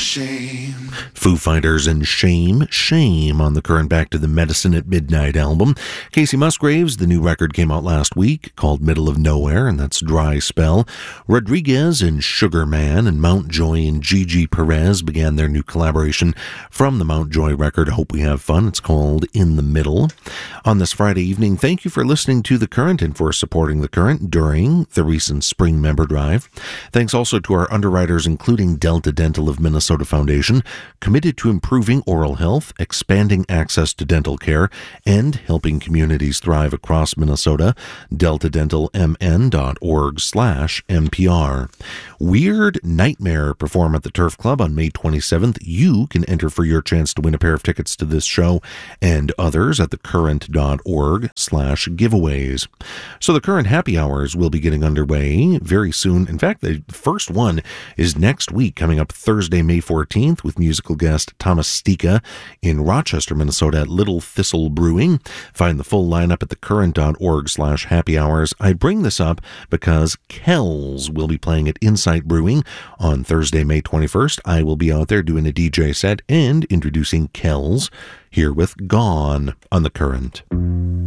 shame. Foo Fighters and Shame on the Current Back to the Medicine at Midnight album. Casey Musgraves, the new record came out last week called Middle of Nowhere, and that's Dry Spell. Rodriguez and Sugar Man and Mountjoy and Gigi Perez began their new collaboration from the Mountjoy record, Hope We Have Fun. It's called In the Middle. On this Friday evening, thank you for listening to The Current and for supporting The Current during the recent spring member drive. Thanks also to our underwriters, including Delta Dental of Minnesota Foundation, committed to improving oral health, expanding access to dental care, and helping communities thrive across Minnesota. DeltaDentalMN.org/MPR. Weird Nightmare perform at the Turf Club on May 27th. You can enter for your chance to win a pair of tickets to this show and others at thecurrent.org/giveaways. So the Current Happy Hours will be getting underway very soon. In fact, the first one is next week, coming up Thursday, May 14th, with musical guest Thomas Stika in Rochester, Minnesota at Little Thistle Brewing. Find the full lineup at thecurrent.org/happy hours. I bring this up because Kells will be playing at Insight Brewing on Thursday, May 21st. I will be out there doing a DJ set and introducing Kells here with Gone on The Current.